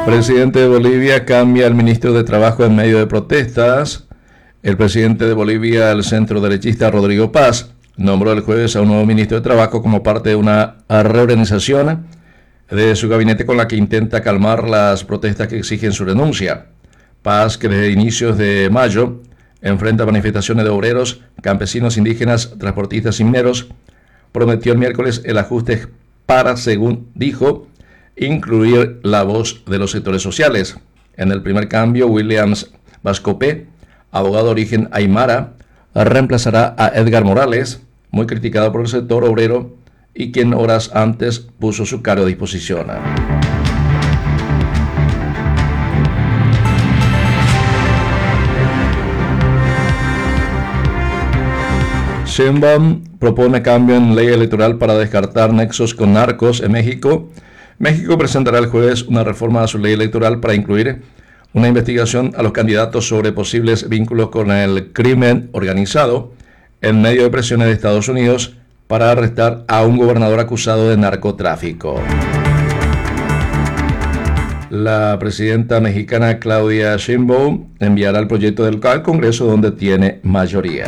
Presidente de Bolivia cambia al ministro de Trabajo en medio de protestas. El presidente de Bolivia, el centroderechista Rodrigo Paz, nombró el jueves a un nuevo ministro de Trabajo como parte de una reorganización de su gabinete con la que intenta calmar las protestas que exigen su renuncia. Paz, que desde inicios de mayo enfrenta manifestaciones de obreros, campesinos, indígenas, transportistas y mineros, prometió el miércoles el ajuste para, según dijo, incluir la voz de los sectores sociales. En el primer cambio, Williams Vascopé, abogado de origen aymara, reemplazará a Edgar Morales, muy criticado por el sector obrero y quien horas antes puso su cargo a disposición. Sheinbaum propone cambio en ley electoral para descartar nexos con narcos en México. México presentará el jueves una reforma a su ley electoral para incluir una investigación a los candidatos sobre posibles vínculos con el crimen organizado en medio de presiones de Estados Unidos para arrestar a un gobernador acusado de narcotráfico. La presidenta mexicana Claudia Sheinbaum enviará el proyecto al Congreso, donde tiene mayoría.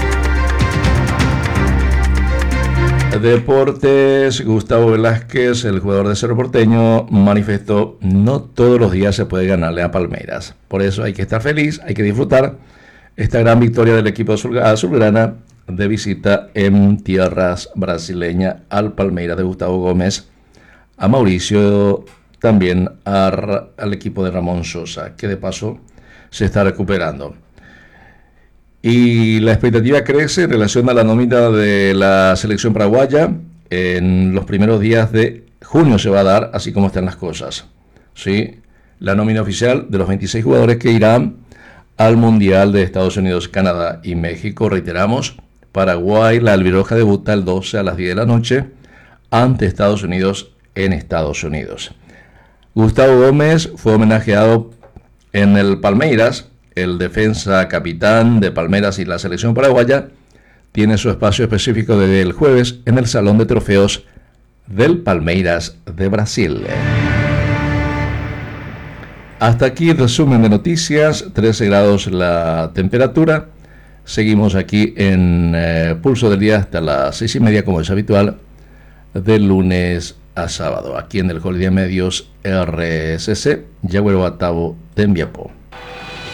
Deportes, Gustavo Velázquez, el jugador de Cerro Porteño, manifestó: no todos los días se puede ganarle a Palmeiras. Por eso hay que estar feliz, hay que disfrutar esta gran victoria del equipo azulgrana de visita en tierras brasileñas al Palmeiras de Gustavo Gómez, a Mauricio, también al equipo de Ramón Sosa, que de paso se está recuperando. Y la expectativa crece en relación a la nómina de la selección paraguaya. En los primeros días de junio se va a dar, así como están las cosas. ¿Sí? La nómina oficial de los 26 jugadores que irán al Mundial de Estados Unidos, Canadá y México. Reiteramos, Paraguay, la albirroja debuta el 12 a las 10 de la noche ante Estados Unidos en Estados Unidos. Gustavo Gómez fue homenajeado en el Palmeiras. El defensa capitán de Palmeiras y la selección paraguaya tiene su espacio específico desde el jueves en el Salón de Trofeos del Palmeiras de Brasil. Hasta aquí el resumen de noticias. 13 grados la temperatura. Seguimos aquí en Pulso del Día hasta las 6:30, como es habitual, de lunes a sábado, aquí en el Hall de Medios RCC, Yagüero Atabo, Tembiapo.